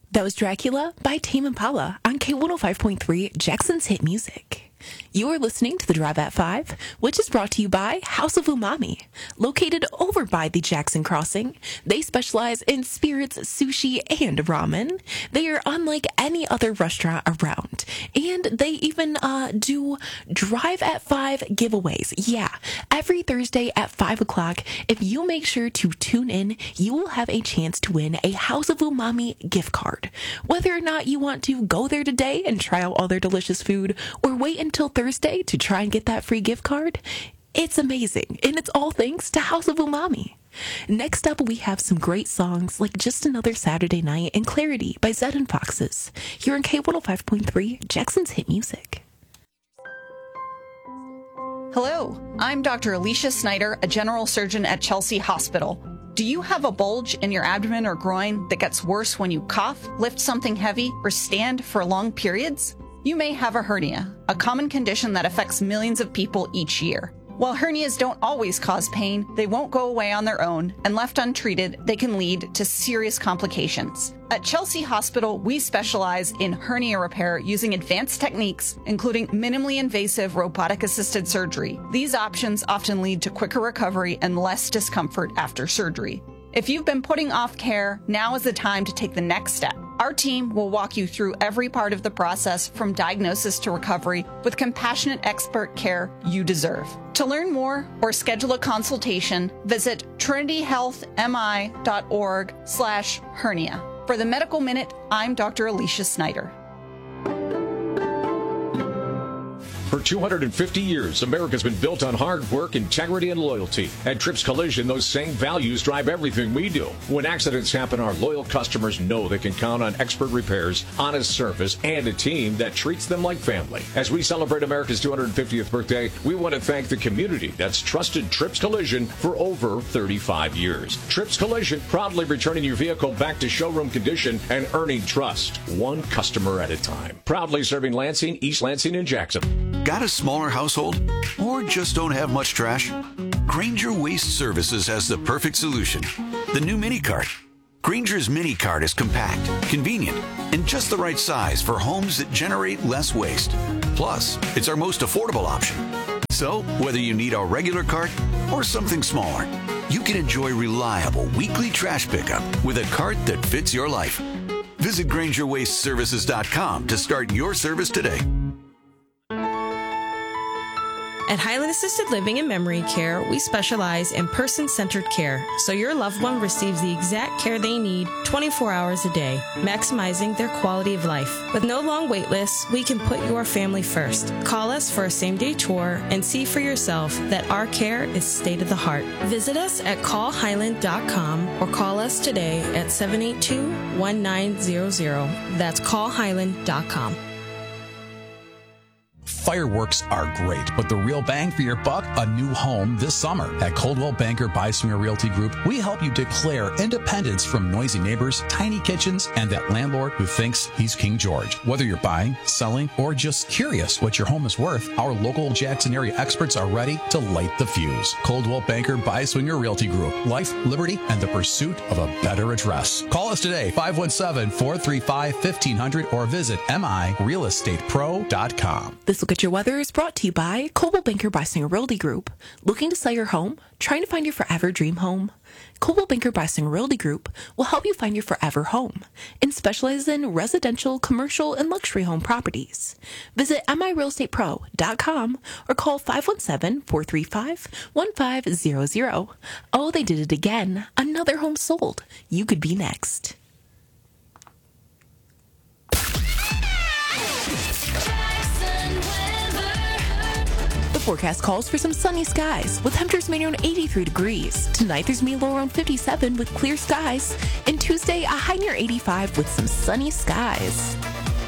That was Dracula by Tame Impala on K105.3 Jackson's Hit Music. You are listening to The Drive at 5, which is brought to you by House of Umami. Located over by the Jackson Crossing, they specialize in spirits, sushi, and ramen. They are unlike any other restaurant around. And they even do Drive at 5 giveaways. Yeah, every Thursday at 5 o'clock, if you make sure to tune in, you will have a chance to win a House of Umami gift card. Whether or not you want to go there today and try out all their delicious food, or wait until Thursday to try and get that free gift card, it's amazing, and it's all thanks to House of Umami. Next up, we have some great songs like Just Another Saturday Night and Clarity by Zed and Foxes, here on K105.3 Jackson's Hit Music. Hello, I'm Dr. Alicia Snyder, a general surgeon at Chelsea Hospital. Do you have a bulge in your abdomen or groin that gets worse when you cough, lift something heavy, or stand for long periods? You may have a hernia, a common condition that affects millions of people each year. While hernias don't always cause pain, they won't go away on their own, and left untreated, they can lead to serious complications. At Chelsea Hospital, we specialize in hernia repair using advanced techniques, including minimally invasive robotic-assisted surgery. These options often lead to quicker recovery and less discomfort after surgery. If you've been putting off care, now is the time to take the next step. Our team will walk you through every part of the process from diagnosis to recovery with compassionate expert care you deserve. To learn more or schedule a consultation, visit trinityhealthmi.org/hernia. For the Medical Minute, I'm Dr. Alicia Snyder. For 250 years, America's been built on hard work, integrity, and loyalty. At Trips Collision, those same values drive everything we do. When accidents happen, our loyal customers know they can count on expert repairs, honest service, and a team that treats them like family. As we celebrate America's 250th birthday, we want to thank the community that's trusted Trips Collision for over 35 years. Trips Collision, proudly returning your vehicle back to showroom condition and earning trust, one customer at a time. Proudly serving Lansing, East Lansing, and Jackson. Got a smaller household? Or just don't have much trash? Grainger Waste Services has the perfect solution. The new Mini Cart. Grainger's Mini Cart is compact, convenient, and just the right size for homes that generate less waste. Plus, it's our most affordable option. So, whether you need a regular cart or something smaller, you can enjoy reliable weekly trash pickup with a cart that fits your life. Visit GraingerWasteServices.com to start your service today. At Highland Assisted Living and Memory Care, we specialize in person-centered care, so your loved one receives the exact care they need 24 hours a day, maximizing their quality of life. With no long wait lists, we can put your family first. Call us for a same-day tour and see for yourself that our care is state-of-the-art. Visit us at callhighland.com or call us today at 782-1900. That's callhighland.com. Fireworks are great, but the real bang for your buck? A new home this summer. At Coldwell Banker Byswinger Realty Group, we help you declare independence from noisy neighbors, tiny kitchens, and that landlord who thinks he's King George. Whether you're buying, selling, or just curious what your home is worth, our local Jackson area experts are ready to light the fuse. Coldwell Banker Byswinger Realty Group. Life, liberty, and the pursuit of a better address. Call us today, 517-435-1500, or visit mirealestatepro.com. This Look at Your Weather is brought to you by Coldwell Banker Byswinger Realty Group. Looking to sell your home? Trying to find your forever dream home? Coldwell Banker Byswinger Realty Group will help you find your forever home and specializes in residential, commercial, and luxury home properties. Visit mirealestatepro.com or call 517-435-1500. Oh, they did it again. Another home sold. You could be next. The forecast calls for some sunny skies with temperatures mainly around 83 degrees. Tonight there's going to be a low around 57 with clear skies. And Tuesday a high near 85 with some sunny skies.